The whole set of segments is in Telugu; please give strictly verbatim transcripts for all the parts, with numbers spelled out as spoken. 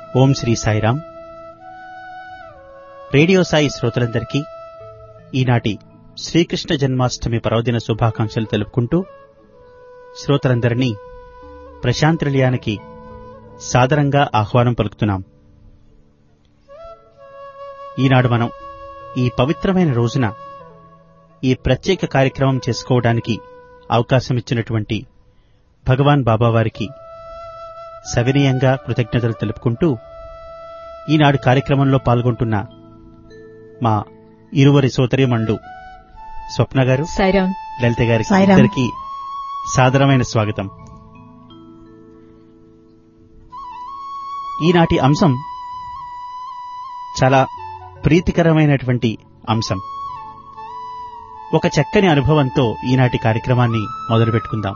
ఓం శ్రీ సాయిరాం. రేడియో సాయి శ్రోతలందరికీ ఈనాటి శ్రీకృష్ణ జన్మాష్టమి పర్వదిన శుభాకాంక్షలు తెలుపుకుంటూ శ్రోతలందరినీ ప్రశాంతి నిలయానికి సాదరంగా ఆహ్వానం పలుకుతున్నాం. ఈనాడు మనం ఈ పవిత్రమైన రోజున ఈ ప్రత్యేక కార్యక్రమం చేసుకోవడానికి అవకాశమిచ్చినటువంటి భగవాన్ బాబావారికి సవినయంగా కృతజ్ఞతలు తెలుపుకుంటూ ఈనాడు కార్యక్రమంలో పాల్గొంటున్న మా ఇరువరి సోదరీమణులు స్వప్న గారు, లలిత గారికి ఇద్దరికి సాదరమైన స్వాగతం. ఈనాటి అంశం చాలా ప్రీతికరమైనటువంటి అంశం. ఒక చక్కని అనుభవంతో ఈనాటి కార్యక్రమాన్ని మొదలుపెట్టుకుందాం.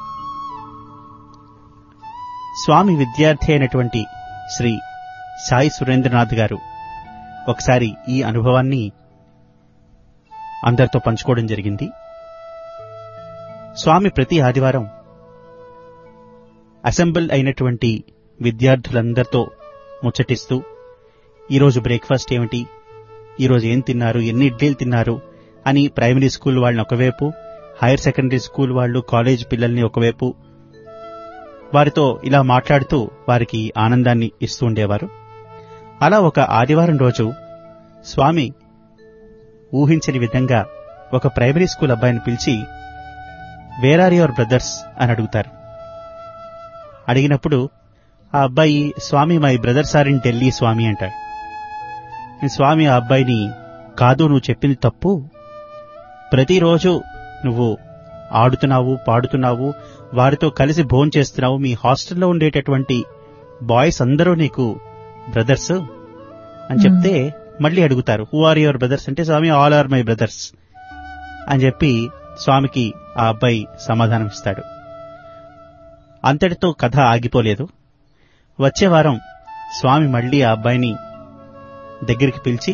స్వామి విద్యార్థి అయినటువంటి శ్రీ సాయి సురేంద్రనాథ్ గారు ఒకసారి ఈ అనుభవాన్ని అందరితో పంచుకోవడం జరిగింది. స్వామి ప్రతి ఆదివారం అసెంబుల్ అయినటువంటి విద్యార్థులందరితో ముచ్చటిస్తూ ఈరోజు బ్రేక్ఫాస్ట్ ఏమిటి, ఈరోజు ఏం తిన్నారు, ఎన్ని ఇడ్లీలు తిన్నారు అని ప్రైమరీ స్కూల్ వాళ్ళని ఒకవైపు, హైయర్ సెకండరీ స్కూల్ వాళ్ళు, కాలేజ్ పిల్లల్ని ఒకవైపు వారితో ఇలా మాట్లాడుతూ వారికి ఆనందాన్ని ఇస్తూ ఉండేవారు. అలా ఒక ఆదివారం రోజు స్వామి ఊహించని విధంగా ఒక ప్రైమరీ స్కూల్ అబ్బాయిని పిలిచి వేర్ ఆర్ యువర్ బ్రదర్స్ అని అడుగుతారు. అడిగినప్పుడు ఆ అబ్బాయి స్వామి my brothers are in Delhi స్వామి అంటాడు. స్వామి ఆ అబ్బాయిని కాదు, నువ్వు చెప్పింది తప్పు, ప్రతిరోజు నువ్వు ఆడుతున్నావు, పాడుతున్నావు, వారితో కలిసి భోజనం చేస్తున్నావు, మీ హాస్టల్లో ఉండేటటువంటి బాయ్స్ అందరూ నీకు బ్రదర్స్ అని చెప్తే మళ్ళీ అడుగుతారు హూ ఆర్ యువర్ బ్రదర్స్ అంటే స్వామి ఆల్ ఆర్ మై బ్రదర్స్ అని చెప్పి స్వామికి ఆ అబ్బాయి సమాధానం ఇస్తాడు. అంతటితో కథ ఆగిపోలేదు. వచ్చే వారం స్వామి మళ్లీ ఆ అబ్బాయిని దగ్గరికి పిలిచి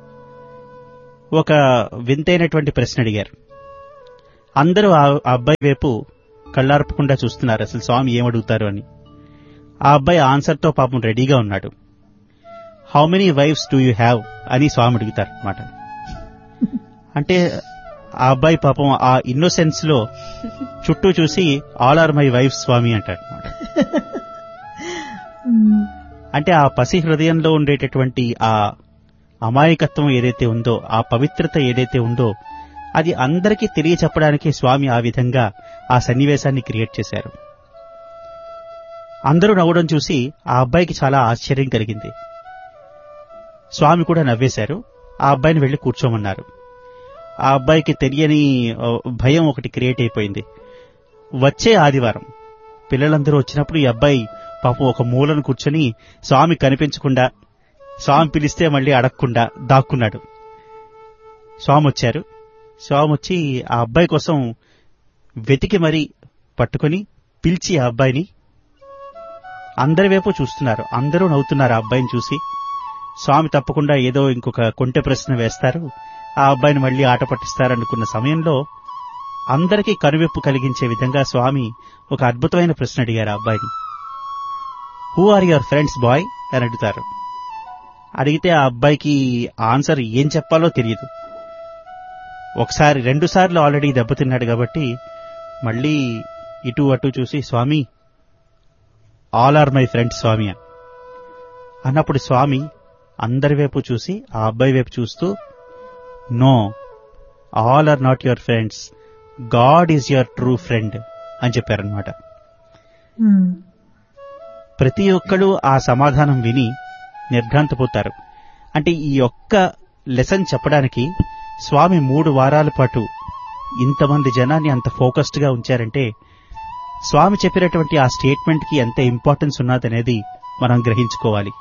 ఒక వింతైనటువంటి ప్రశ్న అడిగారు. అందరూ ఆ అబ్బాయి వైపు కళ్ళార్పకుండా చూస్తున్నారు, అసలు స్వామి ఏమడుగుతారు అని. ఆ అబ్బాయి ఆన్సర్తో పాపం రెడీగా ఉన్నాడు. How many wives do you have అని స్వామి అడుగుతారు అన్నమాట. అంటే ఆ అబ్బాయి పాపం ఆ ఇన్నోసెన్స్ లో చుట్టూ చూసి ఆల్ ఆర్ మై వైఫ్ స్వామి అంటాడు అన్నమాట. అంటే ఆ పసి హృదయంలో ఉండేటటువంటి ఆ అమాయకత్వం ఏదైతే ఉందో, ఆ పవిత్రత ఏదైతే ఉందో, అది అందరికీ తెలియచెప్పడానికి స్వామి ఆ విధంగా ఆ సన్నివేశాన్ని క్రియేట్ చేశారు. అందరూ నవ్వడం చూసి ఆ అబ్బాయికి చాలా ఆశ్చర్యం కలిగింది. స్వామి కూడా నవ్వేశారు. ఆ అబ్బాయిని వెళ్లి కూర్చోమన్నారు. ఆ అబ్బాయికి తెలియని భయం ఒకటి క్రియేట్ అయిపోయింది. వచ్చే ఆదివారం పిల్లలందరూ వచ్చినప్పుడు ఈ అబ్బాయి పాపం ఒక మూలను కూర్చొని స్వామి కనిపించకుండా, స్వామి పిలిస్తే మళ్లీ అడగకుండా దాక్కున్నాడు. స్వామి వచ్చారు. స్వామి వచ్చి ఆ అబ్బాయి కోసం వెతికి మరీ పట్టుకుని పిలిచి ఆ అబ్బాయిని అందరి వైపు చూస్తున్నారు. అందరూ నవ్వుతున్నారు ఆ అబ్బాయిని చూసి. స్వామి తప్పకుండా ఏదో ఇంకొక కొంటె ప్రశ్న వేస్తారు, ఆ అబ్బాయిని మళ్లీ ఆట పట్టిస్తారనుకున్న సమయంలో అందరికీ కనువిప్పు కలిగించే విధంగా స్వామి ఒక అద్భుతమైన ప్రశ్న అడిగారు ఆ అబ్బాయిని. Who are your friends bye అని అడుగుతారు. అడిగితే ఆ అబ్బాయికి ఆన్సర్ ఏం చెప్పాలో తెలియదు. ఒకసారి రెండు సార్లు ఆల్రెడీ దెబ్బతిన్నాడు కాబట్టి మళ్లీ ఇటు అటు చూసి స్వామి ఆల్ ఆర్ మై ఫ్రెండ్స్ స్వామి అన్నప్పుడు స్వామి అందరి వైపు చూసి ఆ అబ్బాయి వైపు చూస్తూ no, all are not your friends, God is your true friend అని చెప్పారనమాట. ప్రతి ఒక్కరూ ఆ సమాధానం విని నిర్ఘాంతపోతారు. అంటే ఈ ఒక్క లెసన్ చెప్పడానికి స్వామి మూడు వారాల పాటు ఇంతమంది జనాన్ని అంత ఫోకస్డ్ గా ఉంచారంటే స్వామి చెప్పినటువంటి ఆ స్టేట్మెంట్ కి ఎంత ఇంపార్టెన్స్ ఉన్నదనేది మనం గ్రహించుకోవాలి.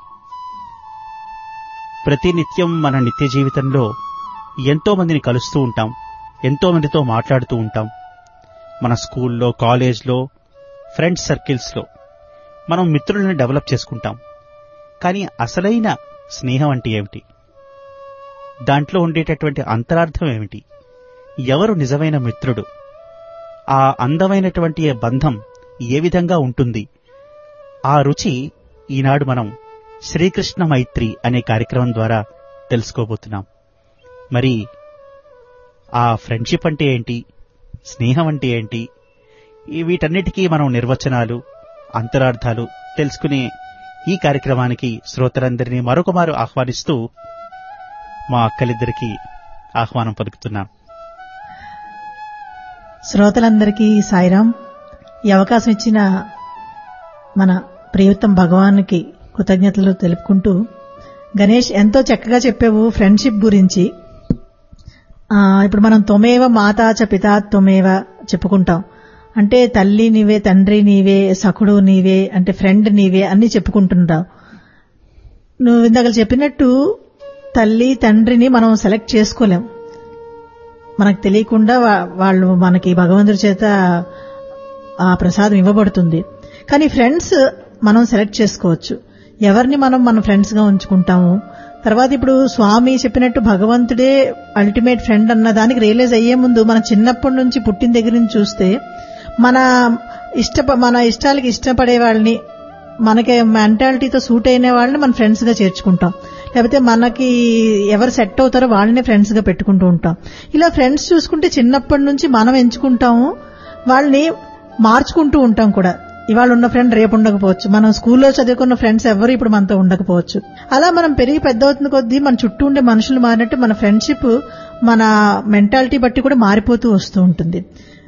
ప్రతి నిత్యం మన నిత్య జీవితంలో ఎంతో మందిని కలుస్తూ ఉంటాం, ఎంతో మందితో మాట్లాడుతూ ఉంటాం. మన స్కూల్లో, కాలేజ్లో, ఫ్రెండ్స్ సర్కిల్స్లో మనం మిత్రులను డెవలప్ చేసుకుంటాం. కానీ అసలైన స్నేహం అంటే ఏమిటి? దాంట్లో ఉండేటటువంటి అంతరార్థం ఏమిటి? ఎవరు నిజమైన మిత్రుడు? ఆ అందమైనటువంటి బంధం ఏ విధంగా ఉంటుంది? ఆ రుచి ఈనాడు మనం శ్రీకృష్ణ మైత్రి అనే కార్యక్రమం ద్వారా తెలుసుకోబోతున్నాం. మరి ఆ ఫ్రెండ్షిప్ అంటే ఏంటి, స్నేహం అంటే ఏంటి, ఈ వీటన్నిటికీ మనం నిర్వచనాలు, అంతరార్థాలు తెలుసుకునే ఈ కార్యక్రమానికి శ్రోతలందరినీ మరొకమారు ఆహ్వానిస్తూ మా అక్కలిద్దరికీ ఆహ్వానం పలుకుతున్నాం. శ్రోతలందరికీ సాయిరాం. ఈ అవకాశం ఇచ్చిన మన ప్రియతం భగవానికి కృతజ్ఞతలు తెలుపుకుంటూ, గణేష్ ఎంతో చక్కగా చెప్పావు ఫ్రెండ్షిప్ గురించి. ఇప్పుడు మనం త్వమేవ మాతా చ పితా త్వమేవ చెప్పుకుంటాం. అంటే తల్లి నీవే, తండ్రి నీవే, సఖుడు నీవే, అంటే ఫ్రెండ్ నీవే అన్ని చెప్పుకుంటుంటాం. నువ్వు ఇందాక చెప్పినట్టు తల్లి తండ్రిని మనం సెలెక్ట్ చేసుకోలేం. మనకు తెలియకుండా వాళ్ళు మనకి భగవంతుడి చేత ఆ ప్రసాదం ఇవ్వబడుతుంది. కానీ ఫ్రెండ్స్ మనం సెలెక్ట్ చేసుకోవచ్చు, ఎవరిని మనం మన ఫ్రెండ్స్ గా ఉంచుకుంటాము. తర్వాత ఇప్పుడు స్వామి చెప్పినట్టు భగవంతుడే అల్టిమేట్ ఫ్రెండ్ అన్న దానికి రియలైజ్ అయ్యే ముందు మన చిన్నప్పటి నుంచి పుట్టిన దగ్గర నుంచి చూస్తే మన ఇష్ట మన ఇష్టాలకి ఇష్టపడే వాళ్ళని, మనకి మెంటాలిటీతో సూట్ అయిన వాళ్ళని మన ఫ్రెండ్స్ గా చేర్చుకుంటాం. లేకపోతే మనకి ఎవరు సెట్ అవుతారో వాళ్ళనే ఫ్రెండ్స్ గా పెట్టుకుంటూ ఉంటాం. ఇలా ఫ్రెండ్స్ చూసుకుంటే చిన్నప్పటి నుంచి మనం ఎంచుకుంటాము, వాళ్ళని మార్చుకుంటూ ఉంటాం కూడా. ఇవాళ ఉన్న ఫ్రెండ్ రేపు ఉండకపోవచ్చు, మనం స్కూల్లో చదువుకున్న ఫ్రెండ్స్ ఎవరు ఇప్పుడు మనతో ఉండకపోవచ్చు. అలా మనం పెరిగి పెద్ద అవుతున్న కొద్దీ మన చుట్టూ ఉండే మనుషులు మారినట్టు మన ఫ్రెండ్షిప్ మన మెంటాలిటీ బట్టి కూడా మారిపోతూ వస్తూ ఉంటుంది.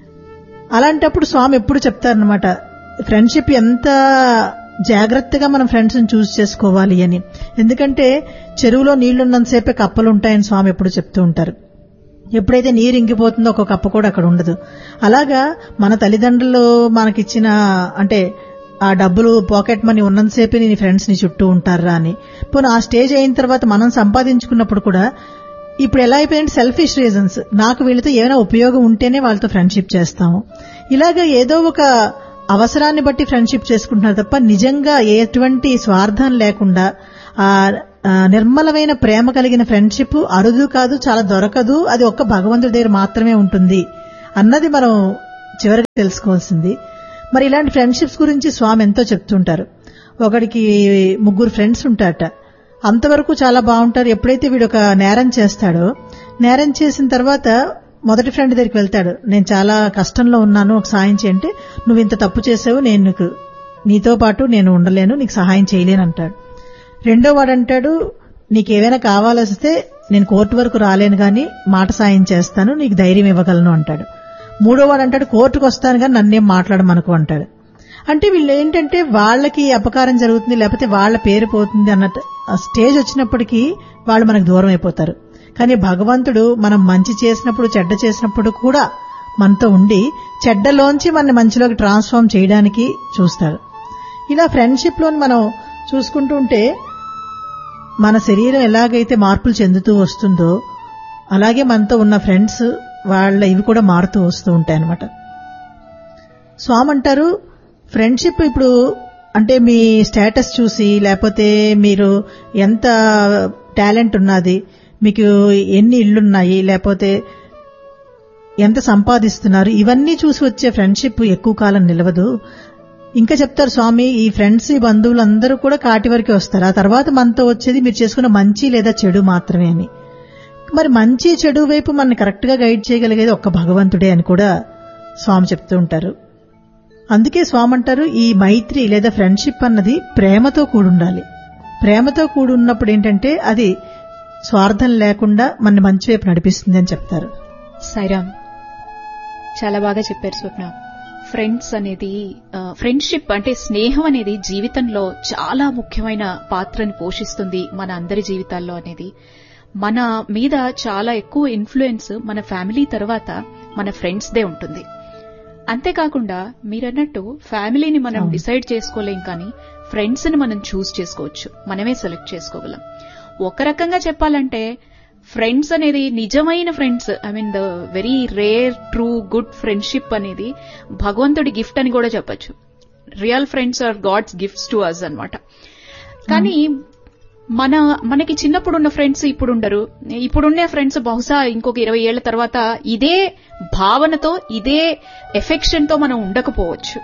అలాంటప్పుడు స్వామి ఎప్పుడు చెప్తారనమాట, ఫ్రెండ్షిప్ ఎంత జాగ్రత్తగా మనం ఫ్రెండ్స్ ని చూస్ చేసుకోవాలి అని. ఎందుకంటే చెరువులో నీళ్లున్నంతసేపే కప్పలు ఉంటాయని స్వామి ఎప్పుడు చెప్తూ ఉంటారు. ఎప్పుడైతే నీరు ఇంకిపోతుందో ఒక కప్ప కూడా అక్కడ ఉండదు. అలాగా మన తల్లిదండ్రులు మనకిచ్చిన అంటే ఆ డబ్బులు పాకెట్ మనీ ఉన్నంతసేపే నీ ఫ్రెండ్స్ ని చుట్టూ ఉంటారా అని. పోనీ ఆ స్టేజ్ అయిన తర్వాత మనం సంపాదించుకున్నప్పుడు కూడా ఇప్పుడు ఎలా అయిపోయిందంటే సెల్ఫిష్ రీజన్స్, నాకు వీళ్ళతో ఏమైనా ఉపయోగం ఉంటేనే వాళ్ళతో ఫ్రెండ్షిప్ చేస్తాము. ఇలాగా ఏదో ఒక అవసరాన్ని బట్టి ఫ్రెండ్షిప్ చేసుకుంటున్నారు తప్ప నిజంగా ఎటువంటి స్వార్థం లేకుండా ఆ నిర్మలమైన ప్రేమ కలిగిన ఫ్రెండ్షిప్ అరుదు కాదు, చాలా దొరకదు. అది ఒక్క భగవంతుడి దగ్గర మాత్రమే ఉంటుంది అన్నది మనం చివరిగా తెలుసుకోవాల్సింది. మరి ఇలాంటి ఫ్రెండ్షిప్స్ గురించి స్వామి ఎంతో చెప్తుంటారు. ఒకడికి ముగ్గురు ఫ్రెండ్స్ ఉంటారట, అంతవరకు చాలా బాగుంటారు. ఎప్పుడైతే వీడు ఒక నేరం చేస్తాడో, నేరం చేసిన తర్వాత మొదటి ఫ్రెండ్ దగ్గరికి వెళ్తాడు, నేను చాలా కష్టంలో ఉన్నాను, ఒక సాయం చేయంటే, నువ్వు ఇంత తప్పు చేసావు, నేను నీకు నీతో పాటు నేను ఉండలేను, నీకు సహాయం చేయలేను అంటాడు. రెండో వాడు అంటాడు, నీకేమైనా కావాల్సిస్తే నేను కోర్టు వరకు రాలేను గాని మాట సాయం చేస్తాను, నీకు ధైర్యం ఇవ్వగలను అంటాడు. మూడో వాడు అంటాడు, కోర్టుకు వస్తాను కానీ నన్నేం మాట్లాడమనుకో అంటాడు. అంటే వీళ్ళు ఏంటంటే వాళ్ళకి అపకారం జరుగుతుంది, లేకపోతే వాళ్ళ పేరు పోతుంది అన్న స్టేజ్ వచ్చినప్పటికీ వాళ్ళు మనకు దూరం అయిపోతారు. కానీ భగవంతుడు మనం మంచి చేసినప్పుడు చెడ్డ చేసినప్పుడు కూడా మనతో ఉండి చెడ్డలోంచి మన మంచిలోకి ట్రాన్స్ఫార్మ్ చేయడానికి చూస్తారు. ఇలా ఫ్రెండ్షిప్ లోని మనం చూసుకుంటూ ఉంటే మన శరీరం ఎలాగైతే మార్పులు చెందుతూ వస్తుందో అలాగే మనతో ఉన్న ఫ్రెండ్స్ వాళ్ళ ఇవి కూడా మారుతూ వస్తూ ఉంటాయి అన్నమాట. స్వామి అంటారు, ఫ్రెండ్షిప్ ఇప్పుడు అంటే మీ స్టేటస్ చూసి, లేకపోతే మీరు ఎంత టాలెంట్ ఉన్నది, మీకు ఎన్ని ఇళ్లున్నాయి, లేకపోతే ఎంత సంపాదిస్తున్నారు, ఇవన్నీ చూసి వచ్చే ఫ్రెండ్షిప్ ఎక్కువ కాలం నిలవదు. ఇంకా చెప్తారు స్వామి, ఈ ఫ్రెండ్స్ ఈ బంధువులు అందరూ కూడా కాటి వరకే వస్తారు, ఆ తర్వాత మనతో వచ్చేది మీరు చేసుకున్న మంచి లేదా చెడు మాత్రమే అని. మరి మంచి చెడు వైపు మనని కరెక్ట్ గా గైడ్ చేయగలిగేది ఒక్క భగవంతుడే అని కూడా స్వామి చెప్తూ ఉంటారు. అందుకే స్వామి అంటారు, ఈ మైత్రి లేదా ఫ్రెండ్షిప్ అన్నది ప్రేమతో కూడుండాలి. ప్రేమతో కూడి ఉన్నప్పుడు ఏంటంటే అది స్వార్థం లేకుండా మన మంచి వైపు నడిపిస్తుంది అని చెప్తారు. సాయిరామ్, చాలా బాగా చెప్పారు స్వప్న. ఫ్రెండ్స్ అనేది, ఫ్రెండ్షిప్ అంటే స్నేహం అనేది జీవితంలో చాలా ముఖ్యమైన పాత్రని పోషిస్తుంది మన అందరి జీవితాల్లో అనేది. మన మీద చాలా ఎక్కువ ఇన్ఫ్లుయెన్స్ మన ఫ్యామిలీ తర్వాత మన ఫ్రెండ్స్ దే ఉంటుంది. అంతేకాకుండా మీరన్నట్టు ఫ్యామిలీని మనం డిసైడ్ చేసుకోలేం, కానీ ఫ్రెండ్స్ ని మనం చూస్ చేసుకోవచ్చు, మనమే సెలెక్ట్ చేసుకోగలం. ఒక రకంగా చెప్పాలంటే ఫ్రెండ్స్ అనేది నిజమైన friends, I mean the very rare true good friendship అనేది భగవంతుడి గిఫ్ట్ అని కూడా చెప్పచ్చు. Real friends are God's gifts to us అన్నమాట. కానీ మన మనకి చిన్నప్పుడున్న ఫ్రెండ్స్ ఇప్పుడుండరు. ఇప్పుడున్న ఫ్రెండ్స్ బహుశా ఇంకొక ఇరవై ఏళ్ల తర్వాత ఇదే భావనతో, ఇదే ఎఫెక్షన్ తో మనం ఉండకపోవచ్చు.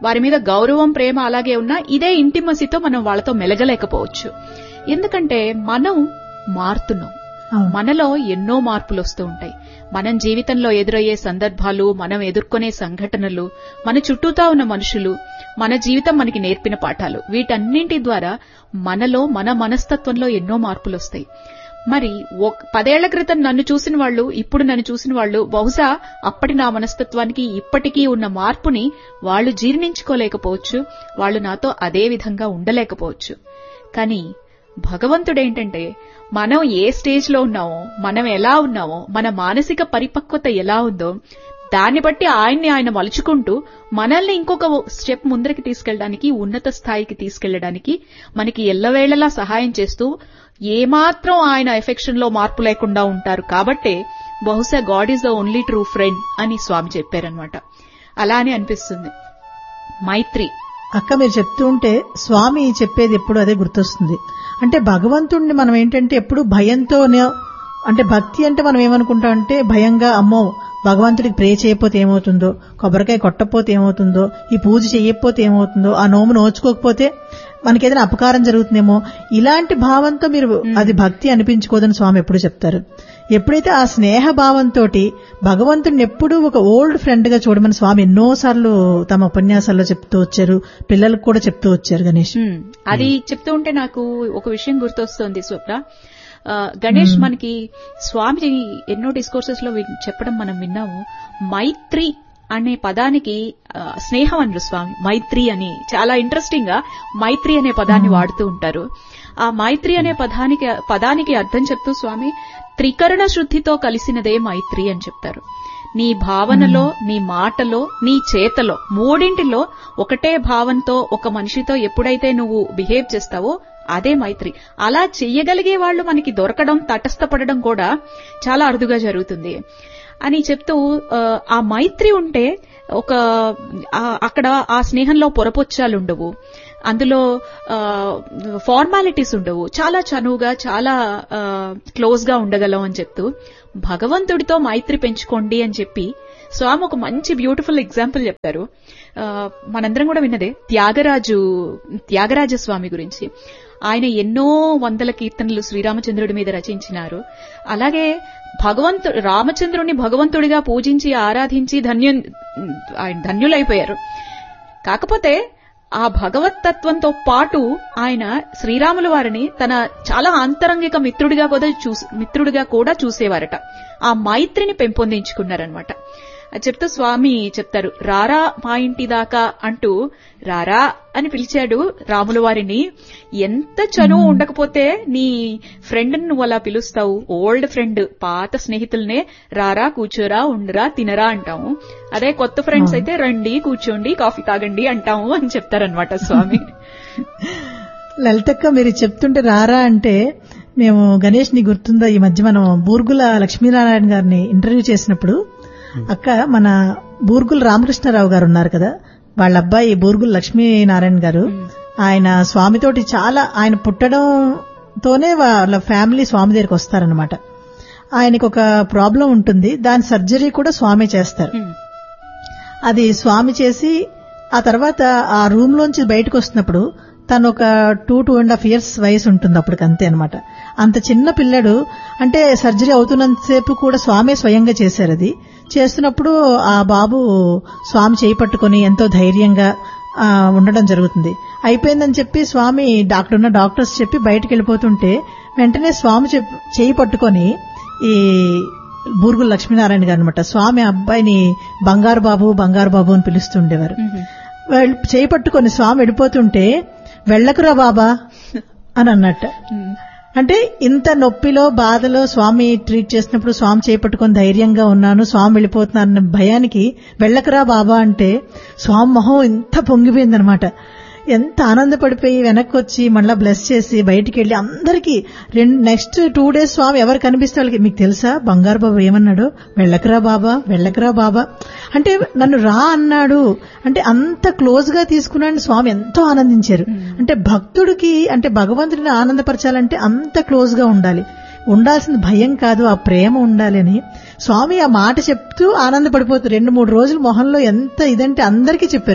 వారి మీద గౌరవం ప్రేమ అలాగే ఉన్నా ఇదే ఇంటిమసీతో మనం వాళ్ళతో మెలగలేకపోవచ్చు. ఎందుకంటే మనం మారుతున్నాం, మనలో ఎన్నో మార్పులు వస్తూ ఉంటాయి. మనం జీవితంలో ఎదురయ్యే సందర్భాలు, మనం ఎదుర్కొనే సంఘటనలు, మన చుట్టూతా ఉన్న మనుషులు, మన జీవితం మనకి నేర్పిన పాఠాలు, వీటన్నింటి ద్వారా మనలో మన మనస్తత్వంలో ఎన్నో మార్పులు వస్తాయి. మరి పదేళ్ల క్రితం నన్ను చూసిన వాళ్ళు, ఇప్పుడు నన్ను చూసిన వాళ్ళు బహుశా అప్పటి నా మనస్తత్వానికి ఇప్పటికీ ఉన్న మార్పుని వాళ్ళు జీర్ణించుకోలేకపోవచ్చు, వాళ్ళు నాతో అదే విధంగా ఉండలేకపోవచ్చు. కానీ భగవంతుడేంటంటే మనం ఏ స్టేజ్ లో ఉన్నామో, మనం ఎలా ఉన్నామో, మన మానసిక పరిపక్వత ఎలా ఉందో దాన్ని బట్టి ఆయన్ని ఆయన మలుచుకుంటూ మనల్ని ఇంకొక స్టెప్ ముందరికి తీసుకెళ్ళడానికి, ఉన్నత స్థాయికి తీసుకెళ్లడానికి మనకి ఎల్లవేళలా సహాయం చేస్తూ ఏమాత్రం ఆయన ఎఫెక్షన్ లో మార్పు లేకుండా ఉంటారు. కాబట్టే బహుశా God is the only true friend అని స్వామి చెప్పారనమాట. అలానే అనిపిస్తుంది. మైత్రి అక్క మీరు చెప్తూ ఉంటే స్వామి చెప్పేది ఎప్పుడు అదే గుర్తొస్తుంది. అంటే భగవంతుణ్ణి మనం ఏంటంటే ఎప్పుడు భయంతోనే, అంటే భక్తి అంటే మనం ఏమనుకుంటాం అంటే భయంగా, అమ్మో భగవంతుడికి ప్రే చేయకపోతే ఏమవుతుందో, కొబ్బరికాయ కొట్టకపోతే ఏమవుతుందో, ఈ పూజ చేయకపోతే ఏమవుతుందో, ఆ నోము నోచుకోకపోతే మనకేదైనా అపకారం జరుగుతుందేమో, ఇలాంటి భావంతో మీరు అది భక్తి అనిపించుకోదని స్వామి ఎప్పుడు చెప్తారు. ఎప్పుడైతే ఆ స్నేహ భావంతో భగవంతుడిని ఎప్పుడూ ఒక ఓల్డ్ ఫ్రెండ్ గా చూడమని స్వామి ఎన్నోసార్లు తమ ఉపన్యాసాల్లో చెప్తూ వచ్చారు, పిల్లలకు కూడా చెప్తూ వచ్చారు. గణేష్ అది చెప్తూ ఉంటే నాకు ఒక విషయం గుర్తొస్తోంది స్వప్న. గణేష్ మనకి స్వామి ఎన్నో డిస్కోర్సెస్ లో చెప్పడం మనం విన్నాము. మైత్రి అనే పదానికి స్నేహం అనరు స్వామి, మైత్రి అని చాలా ఇంట్రెస్టింగ్ గా మైత్రి అనే పదాన్ని వాడుతూ ఉంటారు. ఆ మైత్రి అనే పదానికి పదానికి అర్థం చెప్తూ స్వామి త్రికరణ శుద్ధితో కలిసినదే మైత్రి అని చెప్తారు. నీ భావనలో, నీ మాటలో, నీ చేతలో, మూడింటిలో ఒకటే భావంతో ఒక మనిషితో ఎప్పుడైతే నువ్వు బిహేవ్ చేస్తావో అదే మైత్రి. అలా చెయ్యగలిగే వాళ్ళు మనకి దొరకడం, తటస్థపడడం కూడా చాలా అరుదుగా జరుగుతుంది అని చెప్తూ, ఆ మైత్రి ఉంటే ఒక అక్కడ ఆ స్నేహంలో పొరపొచ్చాలుండవు, అందులో ఫార్మాలిటీస్ ఉండవు, చాలా చనువుగా చాలా క్లోజ్ గా ఉండగలం అని చెప్తూ భగవంతుడితో మైత్రి పెంచుకోండి అని చెప్పి స్వామి ఒక మంచి బ్యూటిఫుల్ ఎగ్జాంపుల్ చెప్పారు. మనందరం కూడా విన్నదే త్యాగరాజు త్యాగరాజ స్వామి గురించి. ఆయన ఎన్నో వందల కీర్తనలు శ్రీరామచంద్రుడి మీద రచించినారు. అలాగే భగవంతు రామచంద్రుడిని భగవంతుడిగా పూజించి ఆరాధించి ధన్యు ఆయన ధన్యులైపోయారు. కాకపోతే ఆ భగవత్తత్వంతో పాటు ఆయన శ్రీరాముల వారిని తన చాలా ఆంతరంగిక మిత్రుడిగా కూడా చూసి మిత్రుడిగా కూడా చూసేవారట. ఆ మైత్రిని పెంపొందించుకున్నారనమాట. అది చెప్తూ స్వామి చెప్తారు, రారా మా ఇంటి దాకా అంటూ రారా అని పిలిచాడు రాముల వారిని. ఎంత చనువు ఉండకపోతే నీ ఫ్రెండ్ నువ్వు అలా పిలుస్తావు, ఓల్డ్ ఫ్రెండ్ పాత స్నేహితులనే రారా కూర్చోరా ఉండరా తినరా అంటాము. అదే కొత్త ఫ్రెండ్స్ అయితే రండి కూర్చోండి కాఫీ తాగండి అంటాము అని చెప్తారనమాట స్వామి. లలితక్క మీరు చెప్తుంటే రారా అంటే మేము గణేష్ ని గుర్తుందా, ఈ మధ్య మనం బూర్గుల లక్ష్మీనారాయణ గారిని ఇంటర్వ్యూ చేసినప్పుడు అక్క మన బూర్గుల రామకృష్ణారావు గారు ఉన్నారు కదా, వాళ్ళ అబ్బాయి బూర్గుల లక్ష్మీనారాయణ గారు, ఆయన స్వామితోటి చాలా, ఆయన పుట్టడంతోనే వాళ్ళ ఫ్యామిలీ స్వామి దగ్గరికి వస్తారనమాట. ఆయనకు ఒక ప్రాబ్లం ఉంటుంది, దాని సర్జరీ కూడా స్వామి చేస్తారు. అది స్వామి చేసి ఆ తర్వాత ఆ రూమ్ లోంచి బయటకు వస్తున్నప్పుడు తను ఒక two two and half years వయసు ఉంటుంది అప్పటికి, అంతే అనమాట. అంత చిన్న పిల్లడు, అంటే సర్జరీ అవుతున్నంతసేపు కూడా స్వామి స్వయంగా చేశారు. అది చేస్తున్నప్పుడు ఆ బాబు స్వామి చేయి పట్టుకుని ఎంతో ధైర్యంగా ఉండడం జరుగుతుంది. అయిపోయిందని చెప్పి స్వామి డాక్టర్ ఉన్న డాక్టర్స్ చెప్పి బయటకు వెళ్ళిపోతుంటే వెంటనే స్వామి చేయి పట్టుకొని ఈ బూర్గుల లక్ష్మీనారాయణ గారు అనమాట స్వామి అబ్బాయిని బంగారు బాబు బంగారు బాబు అని పిలుస్తుండేవారు. చేయి పట్టుకొని స్వామి వెళ్ళిపోతుంటే వెళ్ళకురా బాబా అని అన్నట్ట. అంటే ఇంత నొప్పిలో బాధలో స్వామి ట్రీట్ చేసినప్పుడు స్వామి చేపట్టుకొని ధైర్యంగా ఉన్నాను, స్వామి వెళ్ళిపోతున్నారన్న భయానికి వెళ్ళకరా బాబా అంటే స్వామి మొహం ఇంత పొంగిపోయిందనమాట. ఎంత ఆనందపడిపోయి వెనక్కి వచ్చి మళ్ళా బ్లెస్ చేసి బయటికి వెళ్లి అందరికీ రెండు నెక్స్ట్ టూ డేస్ స్వామి ఎవరు కనిపిస్తే వాళ్ళకి, మీకు తెలుసా బంగారు బాబా ఏమన్నాడు, వెళ్ళకరా బాబా వెళ్ళకరా బాబా అంటే నన్ను రా అన్నాడు. అంటే అంత క్లోజ్ గా తీసుకున్నాడని స్వామి ఎంతో ఆనందించారు. అంటే భక్తుడికి, అంటే భగవంతుడిని ఆనందపరచాలంటే అంత క్లోజ్ గా ఉండాలి, ఉండాల్సిన భయం కాదు ఆ ప్రేమ ఉండాలి అని స్వామి ఆ మాట చెప్తూ ఆనందపడిపోతూ రెండు మూడు రోజులు మొహంలో ఎంత ఇదంటే అందరికీ చెప్పారట.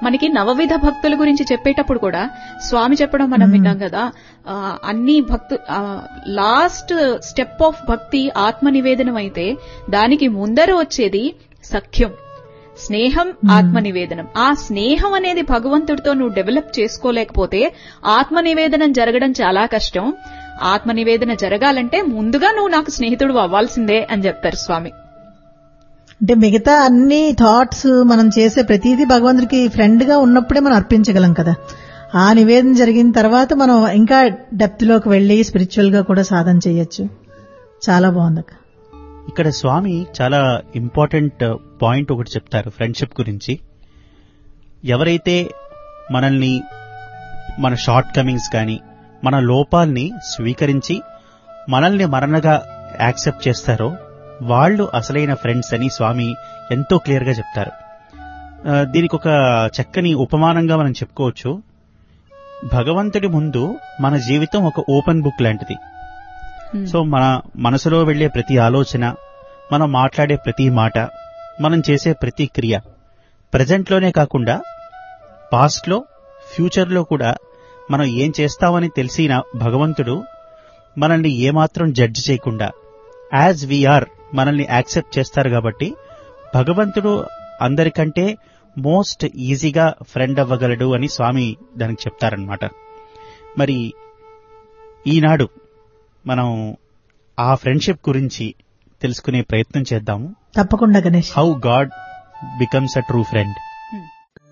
మనకి నవవిధ భక్తుల గురించి చెప్పేటప్పుడు కూడా స్వామి చెప్పడం మనం విన్నాం కదా, అన్ని భక్తు లాస్ట్ స్టెప్ ఆఫ్ భక్తి ఆత్మ నివేదనం అయితే దానికి ముందర వచ్చేది సఖ్యం, స్నేహం, ఆత్మ నివేదనం. ఆ స్నేహం అనేది భగవంతుడితో నువ్వు డెవలప్ చేసుకోలేకపోతే ఆత్మ నివేదనం జరగడం చాలా కష్టం. ఆత్మ నివేదన జరగాలంటే ముందుగా నువ్వు నాకు స్నేహితుడు అవ్వాల్సిందే అని చెప్తారు స్వామి. అంటే మిగతా అన్ని థాట్స్ మనం చేసే ప్రతిదీ భగవంతుడికి ఫ్రెండ్ గా ఉన్నప్పుడే మనం అర్పించగలం కదా. ఆ నివేదన జరిగిన తర్వాత మనం ఇంకా డెప్త్ లోకి వెళ్లి స్పిరిచువల్ గా కూడా సాధన చేయొచ్చు. చాలా బాగుంది. ఇక్కడ స్వామి చాలా ఇంపార్టెంట్ పాయింట్ ఒకటి చెప్తారు ఫ్రెండ్షిప్ గురించి. ఎవరైతే మనల్ని, మన షార్ట్ కమింగ్స్ కానీ మన లోపాల్ని స్వీకరించి మనల్ని మరణగా యాక్సెప్ట్ చేస్తారో వాళ్ళు అసలైన ఫ్రెండ్స్ అని స్వామి ఎంతో క్లియర్ గా చెప్తారు. దీనికి ఒక చక్కని ఉపమానంగా మనం చెప్పుకోవచ్చు. భగవంతుడి ముందు మన జీవితం ఒక ఓపెన్ బుక్ లాంటిది. సో మన మనసులో వెళ్లే ప్రతి ఆలోచన, మనం మాట్లాడే ప్రతి మాట, మనం చేసే ప్రతి క్రియ ప్రెజెంట్ లోనే కాకుండా పాస్ట్ లో, ఫ్యూచర్ లో కూడా మనం ఏం చేస్తామని తెలిసిన భగవంతుడు మనల్ని ఏమాత్రం జడ్జ్ చేయకుండా యాజ్ వీఆర్ మనల్ని యాక్సెప్ట్ చేస్తారు. కాబట్టి భగవంతుడు అందరికంటే మోస్ట్ ఈజీగా ఫ్రెండ్ అవ్వగలడు అని స్వామి దానికి చెప్తారనమాట. మరి ఈనాడు మనం ఆ ఫ్రెండ్షిప్ గురించి తెలుసుకునే ప్రయత్నం చేద్దాము. తప్పకుండా Ganesh. How God becomes a true friend.